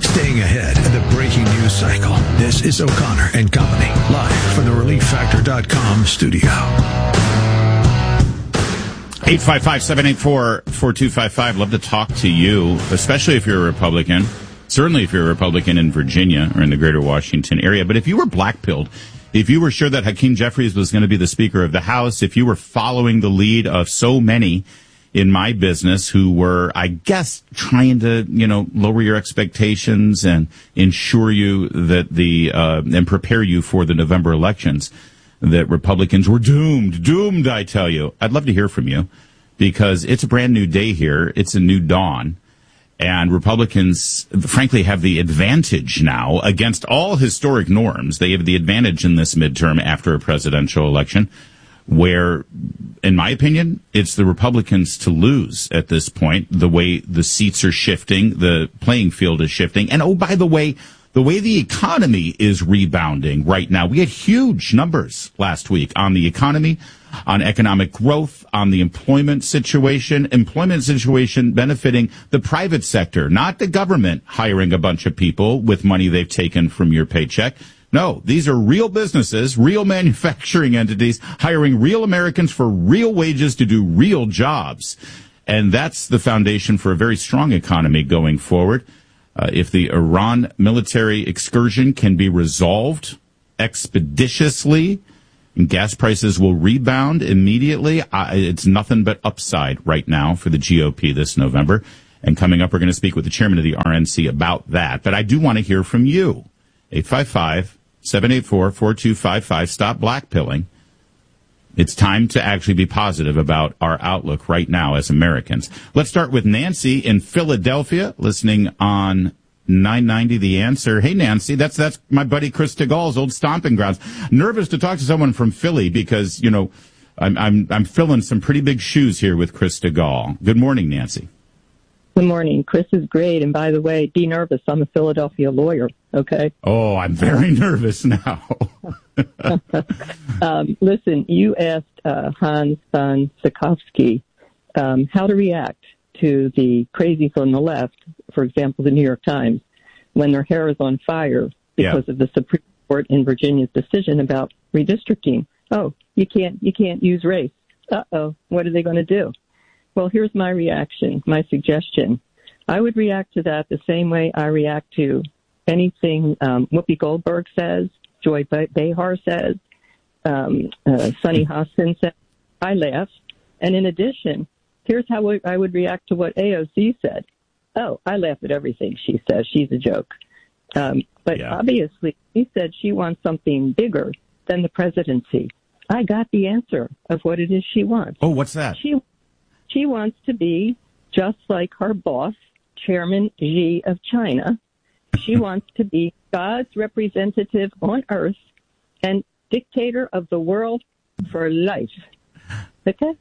Staying ahead of the breaking news cycle. This is O'Connor and Company, live from the ReliefFactor.com studio. 855-784-4255. Love to talk to you, especially if you're a Republican. Certainly if you're a Republican in Virginia or in the greater Washington area. But if you were blackpilled, if you were sure that Hakeem Jeffries was going to be the Speaker of the House, if you were following the lead of so many in my business who were, I guess, trying to, lower your expectations and ensure you that and prepare you for the November elections, that Republicans were doomed, I tell you. I'd love to hear from you because it's a brand new day here. It's a new dawn. And Republicans, frankly, have the advantage now against all historic norms. They have the advantage in this midterm after a presidential election where, in my opinion, it's the Republicans to lose at this point. The way the seats are shifting, the playing field is shifting. And, oh, by the way the economy is rebounding right now. We had huge numbers last week on the economy, on economic growth, on the employment situation benefiting the private sector, not the government hiring a bunch of people with money they've taken from your paycheck. No, these are real businesses, real manufacturing entities, hiring real Americans for real wages to do real jobs. And that's the foundation for a very strong economy going forward. If the Iran military excursion can be resolved expeditiously, and gas prices will rebound immediately, it's nothing but upside right now for the GOP this November. And coming up, we're going to speak with the chairman of the RNC about that. But I do want to hear from you. 855-784-4255. Stop blackpilling. It's time to actually be positive about our outlook right now as Americans. Let's start with Nancy in Philadelphia, listening on 990 The Answer. Hey, Nancy, that's my buddy Chris DeGaule's old stomping grounds. Nervous to talk to someone from Philly because, I'm filling some pretty big shoes here with Chris DeGaule. Good morning, Nancy. Good morning. Chris is great. And by the way, be nervous. I'm a Philadelphia lawyer. Okay. Oh, I'm very nervous now. Listen, you asked Hans von Spakovsky how to react to the crazies on the left, for example, the New York Times, when their hair is on fire because of the Supreme Court in Virginia's decision about redistricting. Oh, you can't use race. Uh-oh, what are they going to do? Well, here's my reaction, my suggestion. I would react to that the same way I react to anything Whoopi Goldberg says, Joy Behar says, Sunny Hostin says. I laugh. And in addition, here's how I would react to what AOC said. Oh, I laugh at everything she says. She's a joke. But obviously, she said she wants something bigger than the presidency. I got the answer of what it is she wants. Oh, what's that? She wants to be just like her boss, Chairman Xi of China. She wants to be God's representative on earth and dictator of the world for life. Okay?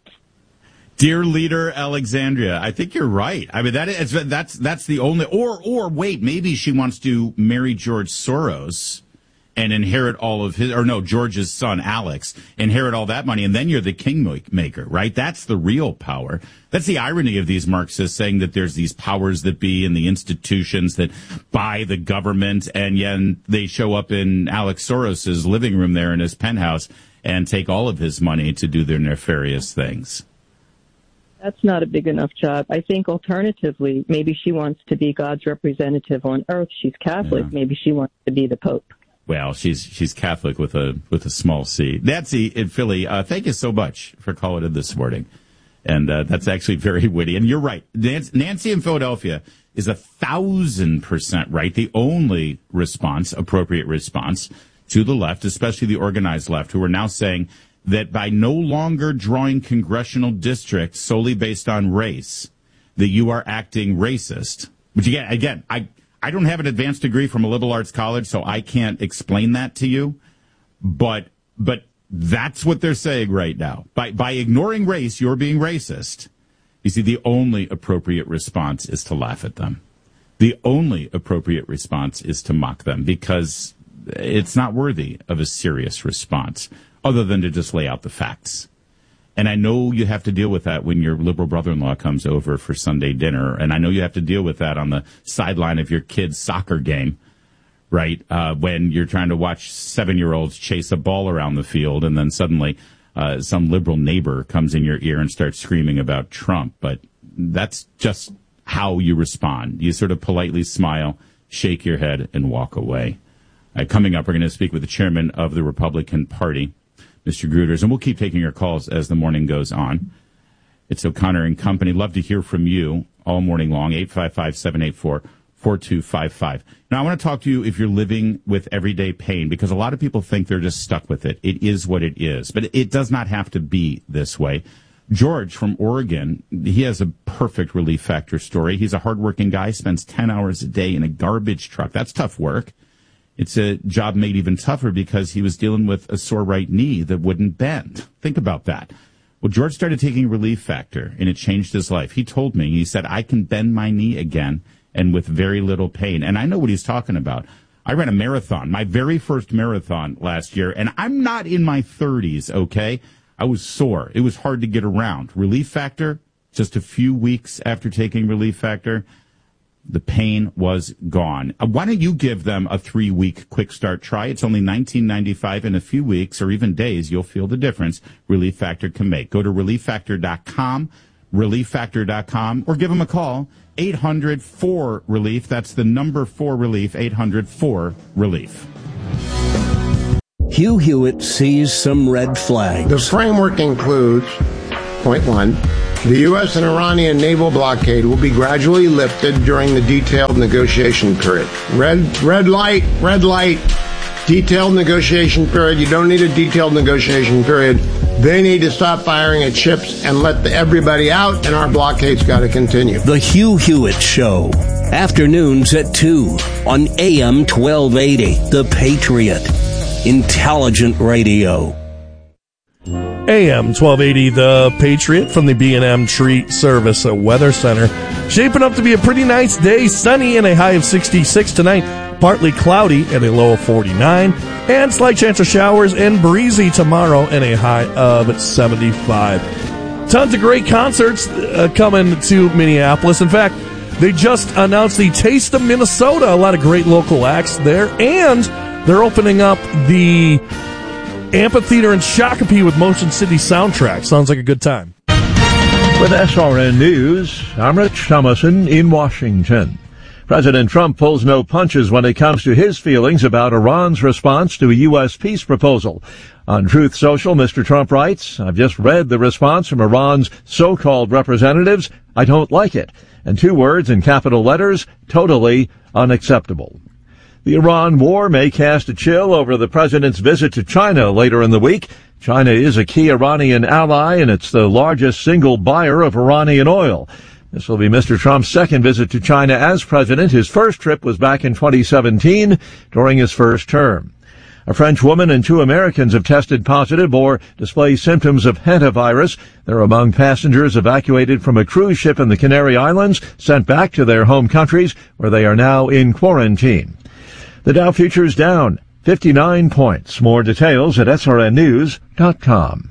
Dear Leader Alexandria, I think you're right. I mean, that's the only, or wait, maybe she wants to marry George Soros and inherit all of George's son, Alex, inherit all that money, and then you're the kingmaker, right? That's the real power. That's the irony of these Marxists saying that there's these powers that be in the institutions that buy the government, and yet they show up in Alex Soros's living room there in his penthouse and take all of his money to do their nefarious things. That's not a big enough job. I think alternatively, maybe she wants to be God's representative on earth. She's Catholic. Yeah. Maybe she wants to be the Pope. Well, she's Catholic with a small c. Nancy in Philly, thank you so much for calling in this morning. And that's actually very witty. And you're right. Nancy in Philadelphia is 1,000% right. The only appropriate response to the left, especially the organized left, who are now saying that by no longer drawing congressional districts solely based on race, that you are acting racist. Which again, I don't have an advanced degree from a liberal arts college, so I can't explain that to you. But that's what they're saying right now. By ignoring race, you're being racist. You see, the only appropriate response is to laugh at them. The only appropriate response is to mock them because it's not worthy of a serious response other than to just lay out the facts. And I know you have to deal with that when your liberal brother-in-law comes over for Sunday dinner. And I know you have to deal with that on the sideline of your kid's soccer game, right? When you're trying to watch 7-year-olds chase a ball around the field, and then suddenly some liberal neighbor comes in your ear and starts screaming about Trump. But that's just how you respond. You sort of politely smile, shake your head, and walk away. Coming up, we're going to speak with the chairman of the Republican Party, Mr. Gruters, and we'll keep taking your calls as the morning goes on. It's O'Connor and Company. Love to hear from you all morning long, 855-784-4255. Now, I want to talk to you if you're living with everyday pain, because a lot of people think they're just stuck with it. It is what it is, but it does not have to be this way. George from Oregon, he has a perfect Relief Factor story. He's a hardworking guy, spends 10 hours a day in a garbage truck. That's tough work. It's a job made even tougher because he was dealing with a sore right knee that wouldn't bend. Think about that. Well, George started taking Relief Factor, and it changed his life. He told me, he said, I can bend my knee again and with very little pain. And I know what he's talking about. I ran a marathon, my very first marathon last year, and I'm not in my 30s, okay? I was sore. It was hard to get around. Relief Factor, just a few weeks after taking Relief Factor, the pain was gone. Why don't you give them a 3-week quick start try? It's only $19.95. In a few weeks or even days, you'll feel the difference Relief Factor can make. Go to ReliefFactor.com, ReliefFactor.com, or give them a call, 800-4-RELIEF. That's the number 4-RELIEF, 800-4-RELIEF. Hugh Hewitt sees some red flags. The framework includes, point 1, the U.S. and Iranian naval blockade will be gradually lifted during the detailed negotiation period. Red light, detailed negotiation period. You don't need a detailed negotiation period. They need to stop firing at ships and let everybody out, and our blockade's got to continue. The Hugh Hewitt Show. Afternoons at 2 on AM 1280. The Patriot. Intelligent radio. AM 1280, The Patriot, from the B&M Tree Service Weather Center. Shaping up to be a pretty nice day. Sunny and a high of 66 tonight. Partly cloudy and a low of 49. And slight chance of showers and breezy tomorrow and a high of 75. Tons of great concerts coming to Minneapolis. In fact, they just announced the Taste of Minnesota. A lot of great local acts there. And they're opening up the Amphitheater in Shakopee with Motion City Soundtrack. Sounds like a good time. With SRN News, I'm Rich Thomason in Washington. President Trump pulls no punches when it comes to his feelings about Iran's response to a U.S. peace proposal. On Truth Social, Mr. Trump writes, I've just read the response from Iran's so-called representatives. I don't like it. And 2 words in capital letters, totally unacceptable. The Iran war may cast a chill over the president's visit to China later in the week. China is a key Iranian ally, and it's the largest single buyer of Iranian oil. This will be Mr. Trump's second visit to China as president. His first trip was back in 2017 during his first term. A French woman and 2 Americans have tested positive or display symptoms of hantavirus. They're among passengers evacuated from a cruise ship in the Canary Islands, sent back to their home countries, where they are now in quarantine. The Dow futures down 59 points. More details at srnnews.com.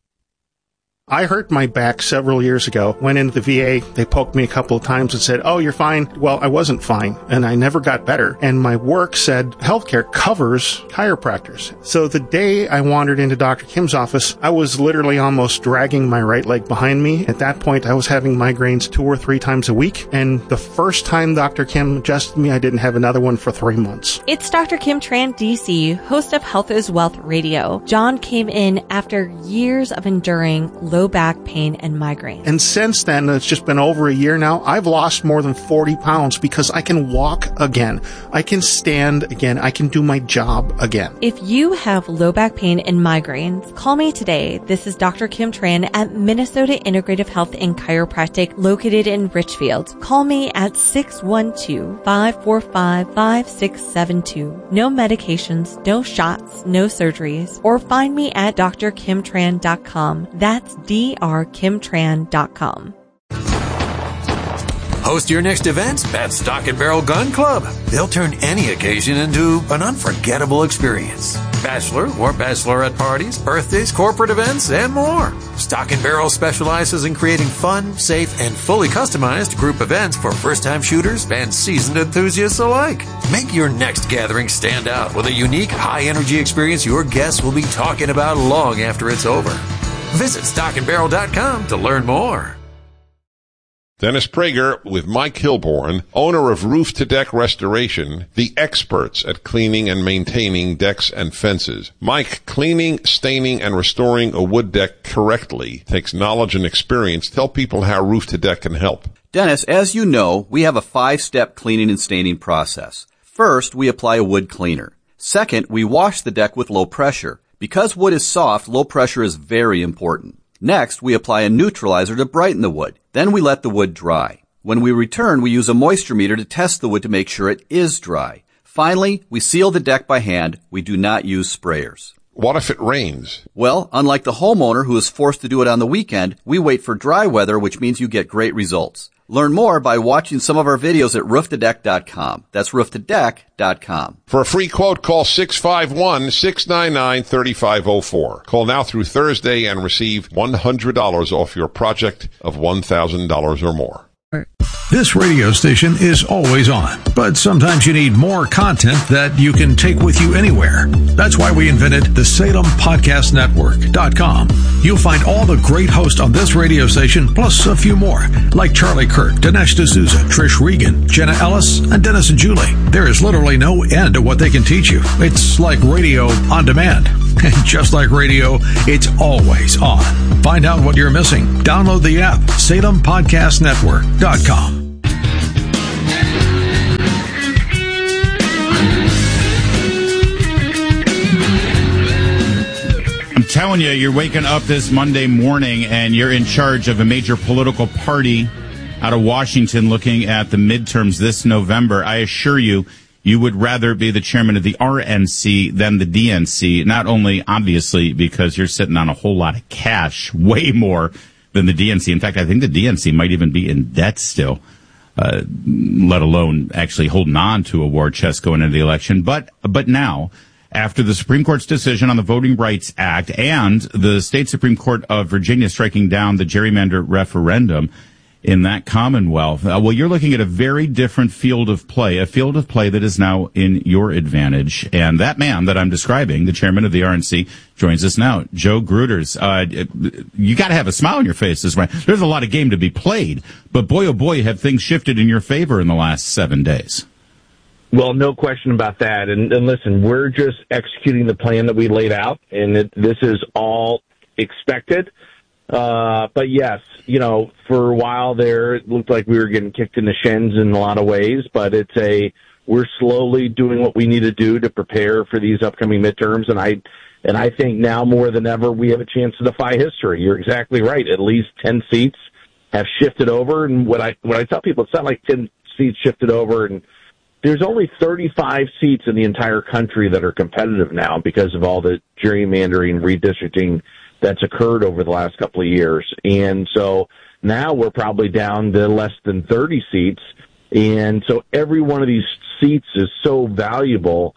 I hurt my back several years ago. Went into the VA. They poked me a couple of times and said, oh, you're fine. Well, I wasn't fine, and I never got better. And my work said healthcare covers chiropractors. So the day I wandered into Dr. Kim's office, I was literally almost dragging my right leg behind me. At that point, I was having migraines 2 or 3 times a week. And the first time Dr. Kim adjusted me, I didn't have another one for 3 months. It's Dr. Kim Tran, DC, host of Health is Wealth Radio. John came in after years of enduring low back pain and migraine. And since then, it's just been over a year now, I've lost more than 40 pounds because I can walk again. I can stand again. I can do my job again. If you have low back pain and migraines, call me today. This is Dr. Kim Tran at Minnesota Integrative Health and Chiropractic located in Richfield. Call me at 612-545-5672. No medications, no shots, no surgeries. Or find me at drkimtran.com. That's drkimtran.com. Host your next event at Stock and Barrel Gun Club. They'll turn any occasion into an unforgettable experience. bachelor or bachelorette parties, birthdays, corporate events, and more. Stock & Barrel specializes in creating fun, safe, and fully customized group events for first-time shooters and seasoned enthusiasts alike. Make your next gathering stand out with a unique, high-energy experience your guests will be talking about long after it's over. Visit stockandbarrel.com to learn more. Dennis Prager with Mike Hilborn, owner of Roof to Deck Restoration, the experts at cleaning and maintaining decks and fences. Mike, cleaning, staining, and restoring a wood deck correctly takes knowledge and experience. Tell people how Roof to Deck can help. Dennis, as you know, we have a 5-step cleaning and staining process. First, we apply a wood cleaner. Second, we wash the deck with low pressure. Because wood is soft, low pressure is very important. Next, we apply a neutralizer to brighten the wood. Then we let the wood dry. When we return, we use a moisture meter to test the wood to make sure it is dry. Finally, we seal the deck by hand. We do not use sprayers. What if it rains? Well, unlike the homeowner who is forced to do it on the weekend, we wait for dry weather, which means you get great results. Learn more by watching some of our videos at rooftodeck.com. That's rooftodeck.com. For a free quote, call 651-699-3504. Call now through Thursday and receive $100 off your project of $1,000 or more. This radio station is always on, but sometimes you need more content that you can take with you anywhere. That's why we invented the SalemPodcastNetwork.com. You'll find all the great hosts on this radio station, plus a few more, like Charlie Kirk, Dinesh D'Souza, Trish Regan, Jenna Ellis, and Dennis and Julie. There is literally no end to what they can teach you. It's like radio on demand. And just like radio, it's always on. Find out what you're missing. Download the app, SalemPodcastNetwork.com. I'm telling you, you're waking up this Monday morning and you're in charge of a major political party out of Washington looking at the midterms this November. I assure you, you would rather be the chairman of the RNC than the DNC, not only obviously because you're sitting on a whole lot of cash, way more than the DNC. In fact, I think the DNC might even be in debt still, let alone actually holding on to a war chest going into the election. But now, after the Supreme Court's decision on the Voting Rights Act and the state Supreme Court of Virginia striking down the gerrymander referendum in that Commonwealth, well, you're looking at a very different field of play, a field of play that is now in your advantage. And that man that I'm describing, the chairman of the RNC, joins us now. Joe Gruters. You got to have a smile on your face this morning. There's a lot of game to be played, but boy, oh boy, have things shifted in your favor in the last 7 days. Well, no question about that. And listen, we're just executing the plan that we laid out, and this is all expected. But yes, you know, for a while there, it looked like we were getting kicked in the shins in a lot of ways, but we're slowly doing what we need to do to prepare for these upcoming midterms. And I think now more than ever, we have a chance to defy history. You're exactly right. At least 10 seats have shifted over. And what I tell people, it's not like 10 seats shifted over and there's only 35 seats in the entire country that are competitive now because of all the gerrymandering, redistricting that's occurred over the last couple of years. And so now we're probably down to less than 30 seats. And so every one of these seats is so valuable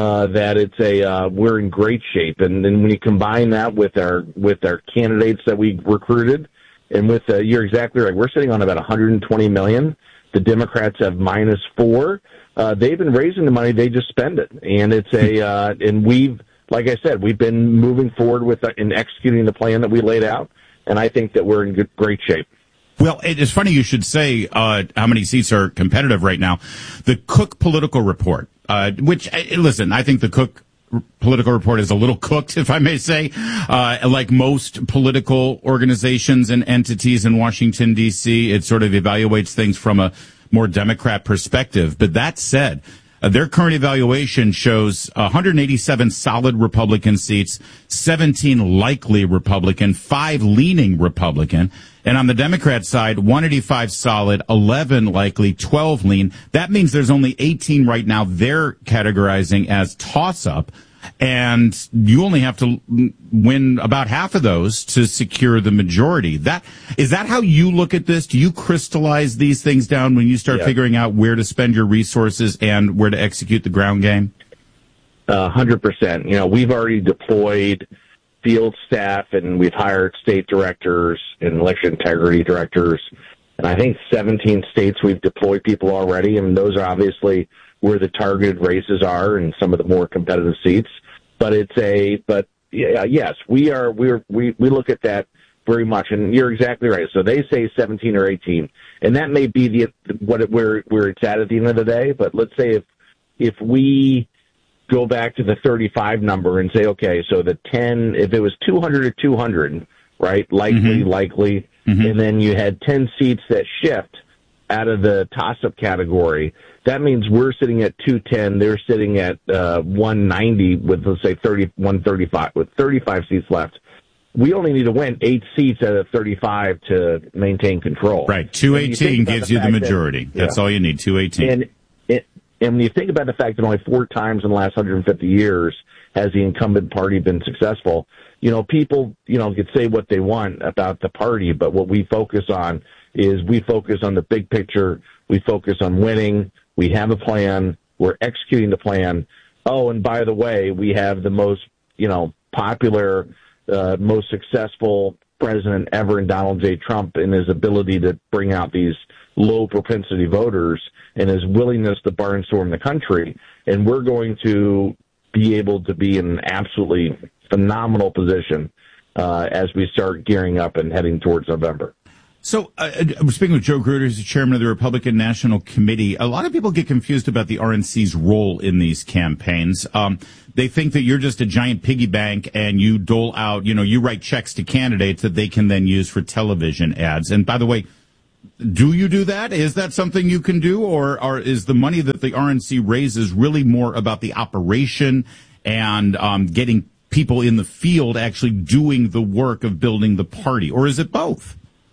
that we're in great shape. And then when you combine that with our candidates that we recruited, and you're exactly right, we're sitting on about $120 million. The Democrats have -4. They've been raising the money, they just spend it. And and like I said, we've been moving forward in executing the plan that we laid out, and I think that we're in great shape. Well, it's funny you should say how many seats are competitive right now. The Cook Political Report, which, listen, I think the Cook Political Report is a little cooked, if I may say, like most political organizations and entities in Washington, D.C. It sort of evaluates things from a more Democrat perspective. But that said, their current evaluation shows 187 solid Republican seats, 17 likely Republican, 5 leaning Republican. And on the Democrat side, 185 solid, 11 likely, 12 lean. That means there's only 18 right now they're categorizing as toss-up. And you only have to win about half of those to secure the majority. Is that how you look at this? Do you crystallize these things down when you start figuring out where to spend your resources and where to execute the ground game? 100%. You know, we've already deployed field staff, and we've hired state directors and election integrity directors. And I think 17 states we've deployed people already, and those are obviously where the targeted races are and some of the more competitive seats. But yes, we look at that very much, and you're exactly right. So they say 17 or 18, and that may be where it's at the end of the day. But let's say if we go back to the 35 number and say, okay, so the 10, if it was 200 or 200, right? Likely, and then you had 10 seats that shift out of the toss-up category. That means we're sitting at 210. They're sitting at 190 with, let's say, 135 with 35 seats left. We only need to win 8 seats out of 35 to maintain control. Right. 218 gives you the majority. That's all you need, 218. And when you think about the fact that only 4 times in the last 150 years has the incumbent party been successful, you know, people, you know, could say what they want about the party, but what we focus on is we focus on the big picture. We focus on winning. We have a plan. We're executing the plan. Oh, and by the way, we have the most, you know, popular, most successful president ever in Donald J. Trump in his ability to bring out these low propensity voters and his willingness to barnstorm the country. And we're going to be able to be in an absolutely phenomenal position as we start gearing up and heading towards November. So, speaking with Joe Gruder, who's the chairman of the Republican National Committee, a lot of people get confused about the RNC's role in these campaigns. They think that you're just a giant piggy bank and you dole out, you know, you write checks to candidates that they can then use for television ads. And by the way, do you do that? Is that something you can do? Or is the money that the RNC raises really more about the operation and getting people in the field actually doing the work of building the party? Or is it both?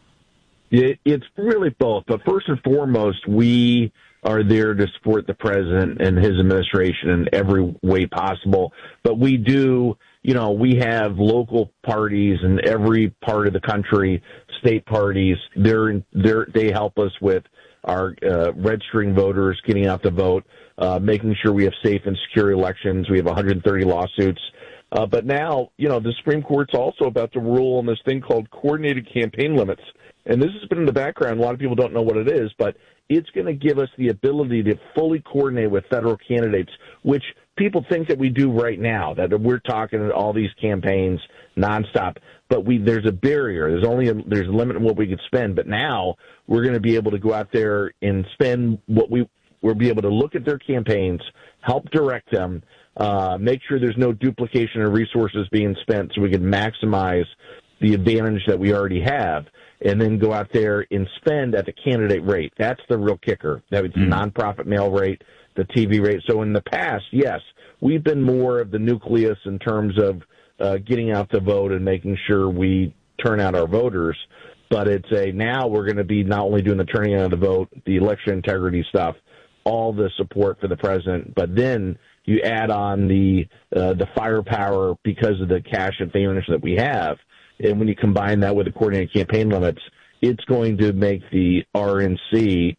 It's really both. But first and foremost, we are there to support the president and his administration in every way possible. But we do, you know, we have local parties in every part of the country, state parties. They help us with our registering voters, getting out to vote, making sure we have safe and secure elections. We have 130 lawsuits. But now, you know, the Supreme Court's also about to rule on this thing called coordinated campaign limits. And this has been in the background. A lot of people don't know what it is, but it's going to give us the ability to fully coordinate with federal candidates, which people think that we do right now, that we're talking to all these campaigns nonstop. But there's a barrier. There's a limit on what we could spend. But now we're going to be able to go out there and spend what we'll be able to look at their campaigns, help direct them, make sure there's no duplication of resources being spent so we can maximize the advantage that we already have, and then go out there and spend at the candidate rate. That's the real kicker. That's the nonprofit mail rate, the TV rate. So in the past, yes, we've been more of the nucleus in terms of getting out the vote and making sure we turn out our voters. But now we're going to be not only doing the turning out of the vote, the election integrity stuff, all the support for the president, but then you add on the firepower because of the cash advantage that we have. And when you combine that with the coordinated campaign limits, it's going to make the RNC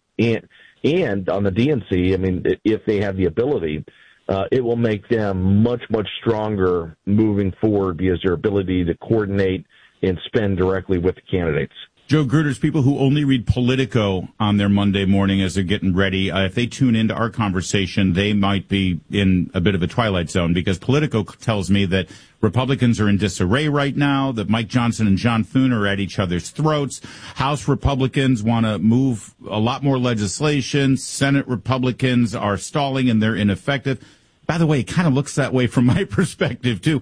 and on the DNC, I mean, if they have the ability, it will make them much, much stronger moving forward because their ability to coordinate and spend directly with the candidates. Joe Gruder's people who only read Politico on their Monday morning as they're getting ready, if they tune into our conversation, they might be in a bit of a twilight zone because Politico tells me that Republicans are in disarray right now, that Mike Johnson and John Thune are at each other's throats. House Republicans want to move a lot more legislation. Senate Republicans are stalling and they're ineffective. By the way, it kind of looks that way from my perspective, too.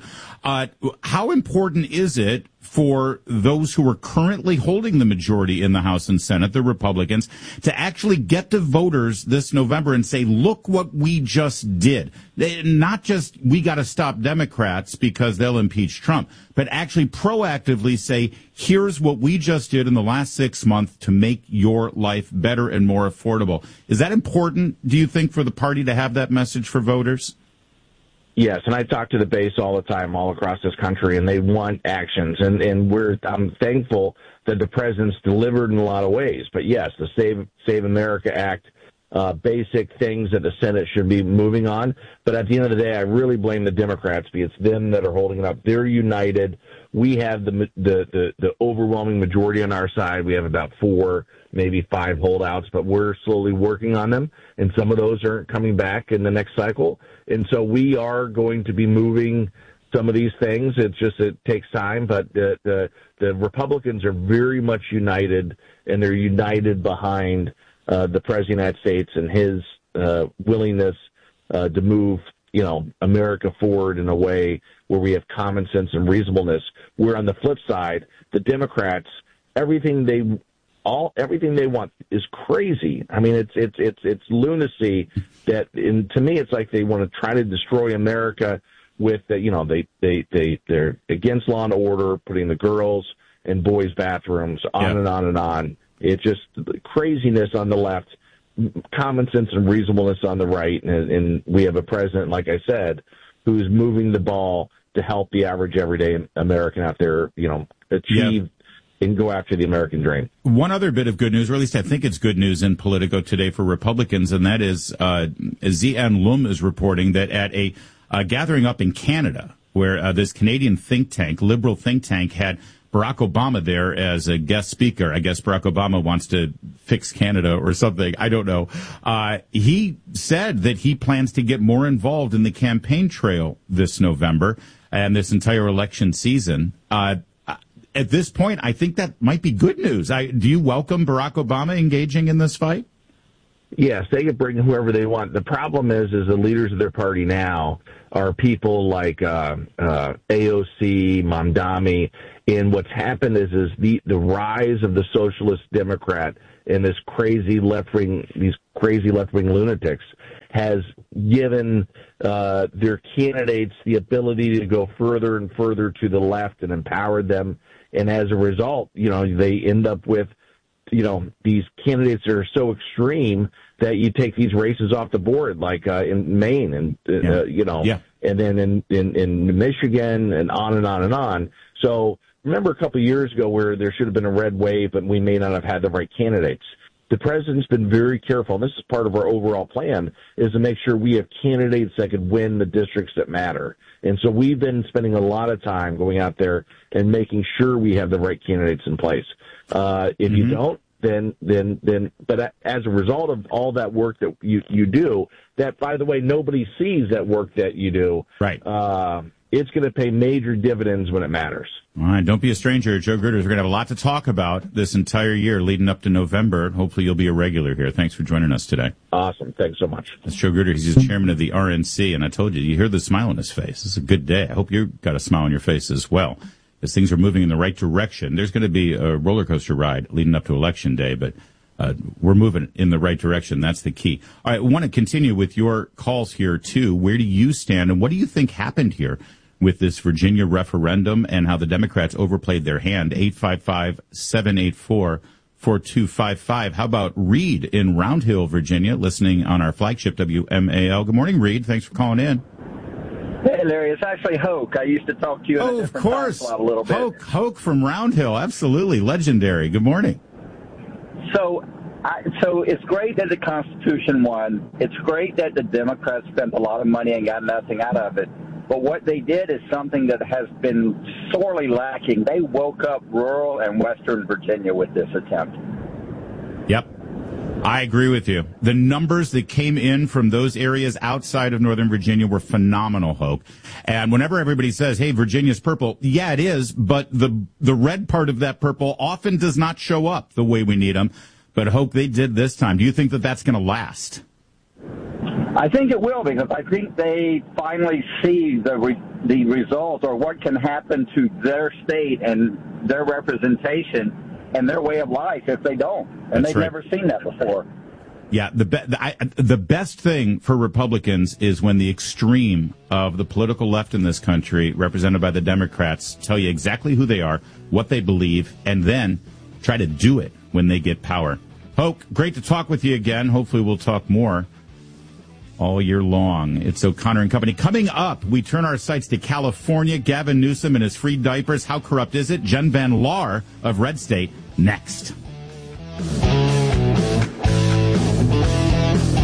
How important is it for those who are currently holding the majority in the House and Senate, the Republicans, to actually get to voters this November and say, look what we just did? Not just we got to stop Democrats because they'll impeach Trump, but actually proactively say, here's what we just did in the last 6 months to make your life better and more affordable. Is that important, do you think, for the party to have that message for voters? Yes, and I talk to the base all the time, all across this country, and they want actions. And I'm thankful that the president's delivered in a lot of ways. But yes, the Save America Act basic things that the Senate should be moving on. But at the end of the day, I really blame the Democrats because it's them that are holding it up. They're united. We have the overwhelming majority on our side. We have about 4, maybe 5 holdouts, but we're slowly working on them, and some of those aren't coming back in the next cycle. And so we are going to be moving some of these things. It's just, it takes time, but the Republicans are very much united, and they're united behind the President of the United States and his willingness to move, America forward in a way where we have common sense and reasonableness. Where on the flip side, the Democrats, everything they want is crazy. I mean, it's lunacy that, and to me, it's like they want to try to destroy America with they're against law and order, putting the girls in boys' bathrooms, on and on and on. It's just craziness on the left, common sense and reasonableness on the right, and we have a president, like I said, who's moving the ball to help the average everyday American out there, achieve and go after the American dream. One other bit of good news, or at least I think it's good news in Politico today for Republicans, and that is ZN Lum is reporting that at a gathering up in Canada, where this Canadian think tank, liberal think tank, had Barack Obama there as a guest speaker. I guess Barack Obama wants to fix Canada or something. I don't know. He said that he plans to get more involved in the campaign trail this November and this entire election season. At this point, I think that might be good news. Do you welcome Barack Obama engaging in this fight? Yes, they can bring whoever they want. The problem is the leaders of their party now are people like AOC, Mamdani, and what's happened is the rise of the socialist Democrat and these crazy left wing lunatics has given their candidates the ability to go further and further to the left and empowered them, and as a result, they end up with these candidates that are so extreme that you take these races off the board, like in Maine and and then in Michigan and on and on and on. So remember a couple of years ago where there should have been a red wave, but we may not have had the right candidates. The president's been very careful, and this is part of our overall plan, is to make sure we have candidates that could win the districts that matter. And so we've been spending a lot of time going out there and making sure we have the right candidates in place. If you don't, but as a result of all that work that you do, that, by the way, nobody sees that work that you do. Right. It's going to pay major dividends when it matters. All right. Don't be a stranger. Joe Girders, we're going to have a lot to talk about this entire year leading up to November. Hopefully you'll be a regular here. Thanks for joining us today. Awesome. Thanks so much. That's Joe Girders. He's the chairman of the RNC. And I told you hear the smile on his face. It's a good day. I hope you've got a smile on your face as well, as things are moving in the right direction. There's going to be a roller coaster ride leading up to Election Day, but we're moving in the right direction. That's the key. All right, I want to continue with your calls here, too. Where do you stand, and what do you think happened here with this Virginia referendum and how the Democrats overplayed their hand? 855-784-4255. How about Reed in Round Hill, Virginia, listening on our flagship WMAL? Good morning, Reed. Thanks for calling in. Hey, Larry, it's actually Hoke. I used to talk to you in a different time slot a little bit. Hoke from Round Hill, absolutely legendary. Good morning. So it's great that the Constitution won. It's great that the Democrats spent a lot of money and got nothing out of it. But what they did is something that has been sorely lacking. They woke up rural and Western Virginia with this attempt. Yep. I agree with you. The numbers that came in from those areas outside of Northern Virginia were phenomenal, Hoke. And whenever everybody says, hey, Virginia's purple, yeah, it is, but the red part of that purple often does not show up the way we need them. But, Hoke, they did this time. Do you think that that's going to last? I think it will, because I think they finally see the result or what can happen to their state and their representation and their way of life if they don't. And they've never seen that before. Yeah, the best thing for Republicans is when the extreme of the political left in this country, represented by the Democrats, tell you exactly who they are, what they believe, and then try to do it when they get power. Hoke, great to talk with you again. Hopefully we'll talk more all year long. It's O'Connor and Company. Coming up, we turn our sights to California. Gavin Newsom and his free diapers. How corrupt is it? Jen Van Laar of Red State next.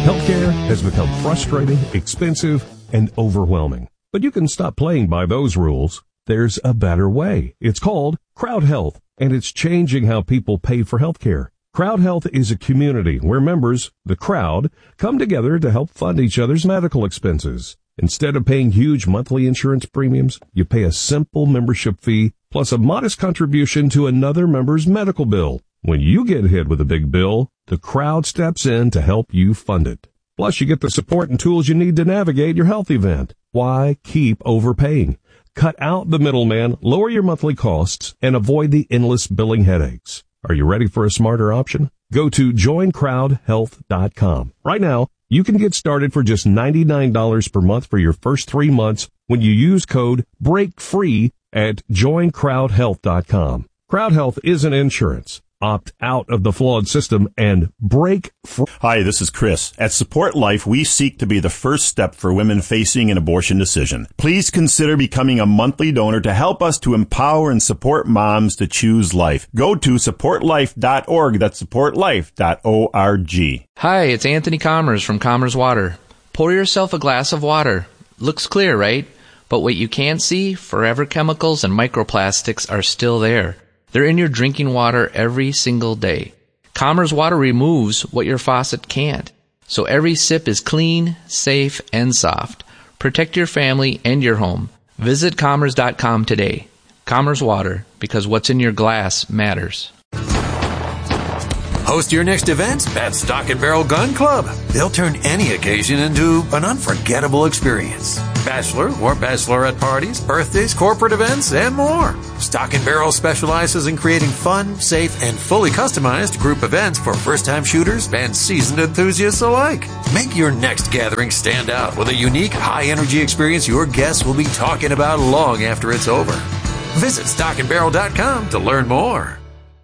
Healthcare has become frustrating, expensive, and overwhelming. But you can stop playing by those rules. There's a better way. It's called Crowd Health, and it's changing how people pay for healthcare. Crowd Health is a community where members, the crowd, come together to help fund each other's medical expenses. Instead of paying huge monthly insurance premiums, you pay a simple membership fee plus a modest contribution to another member's medical bill. When you get hit with a big bill, the crowd steps in to help you fund it. Plus, you get the support and tools you need to navigate your health event. Why keep overpaying? Cut out the middleman, lower your monthly costs, and avoid the endless billing headaches. Are you ready for a smarter option? Go to joincrowdhealth.com. Right now, you can get started for just $99 per month for your first 3 months when you use code BREAKFREE at joincrowdhealth.com. Crowd Health isn't insurance. Opt out of the flawed system and break free. Hi, this is Chris. At Support Life, we seek to be the first step for women facing an abortion decision. Please consider becoming a monthly donor to help us to empower and support moms to choose life. Go to supportlife.org. That's supportlife.org. Hi, it's Anthony Commerce from Commerce Water. Pour yourself a glass of water. Looks clear, right? But what you can't see, forever chemicals and microplastics are still there. They're in your drinking water every single day. Commerce Water removes what your faucet can't. So every sip is clean, safe, and soft. Protect your family and your home. Visit commerce.com today. Commerce Water, because what's in your glass matters. Host your next event at Stock and Barrel Gun Club. They'll turn any occasion into an unforgettable experience. Bachelor or bachelorette parties, birthdays, corporate events, and more. Stock and Barrel specializes in creating fun, safe, and fully customized group events for first-time shooters and seasoned enthusiasts alike. Make your next gathering stand out with a unique, high-energy experience your guests will be talking about long after it's over. Visit stockandbarrel.com to learn more.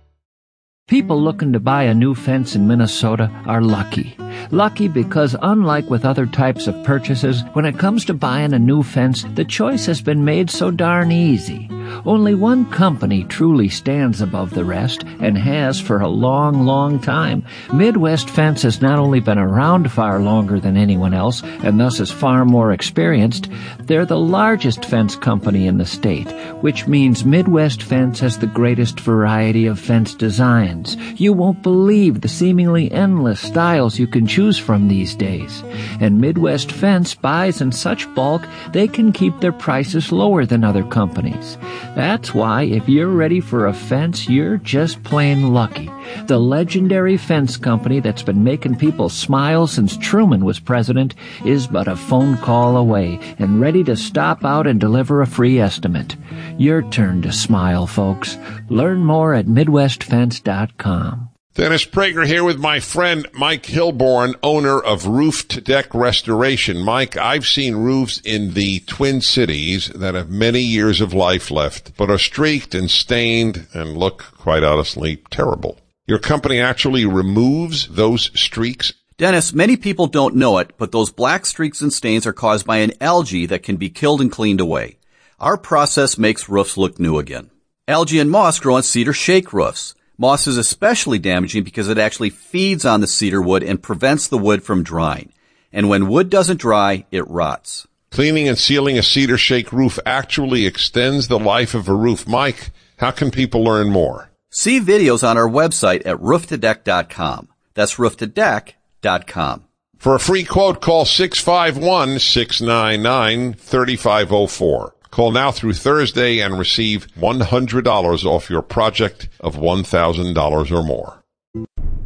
People looking to buy a new fence in Minnesota are lucky. Lucky because unlike with other types of purchases, when it comes to buying a new fence, the choice has been made so darn easy. Only one company truly stands above the rest and has for a long, long time. Midwest Fence has not only been around far longer than anyone else and thus is far more experienced, they're the largest fence company in the state, which means Midwest Fence has the greatest variety of fence designs. You won't believe the seemingly endless styles you can choose from these days. And Midwest Fence buys in such bulk they can keep their prices lower than other companies. That's why if you're ready for a fence, you're just plain lucky. The legendary fence company that's been making people smile since Truman was president is but a phone call away and ready to stop out and deliver a free estimate. Your turn to smile, folks. Learn more at MidwestFence.com. Dennis Prager here with my friend Mike Hilborn, owner of Roof to Deck Restoration. Mike, I've seen roofs in the Twin Cities that have many years of life left, but are streaked and stained and look, quite honestly, terrible. Your company actually removes those streaks? Dennis, many people don't know it, but those black streaks and stains are caused by an algae that can be killed and cleaned away. Our process makes roofs look new again. Algae and moss grow on cedar shake roofs. Moss is especially damaging because it actually feeds on the cedar wood and prevents the wood from drying. And when wood doesn't dry, it rots. Cleaning and sealing a cedar shake roof actually extends the life of a roof. Mike, how can people learn more? See videos on our website at rooftodeck.com. That's rooftodeck.com. For a free quote, call 651-699-3504. Call now through Thursday and receive $100 off your project of $1,000 or more.